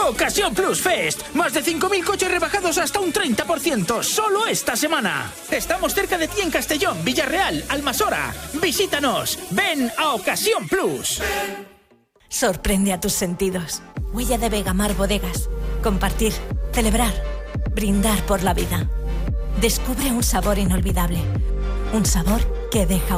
Ocasión Plus Fest. Más de 5.000 coches rebajados hasta un 30%. Solo esta semana. Estamos cerca de ti en Castellón, Villarreal, Almasora. Visítanos. Ven a Ocasión Plus. Sorprende a tus sentidos. Huella de Vegamar Bodegas. Compartir, celebrar, brindar por la vida. Descubre un sabor inolvidable. Un sabor que deja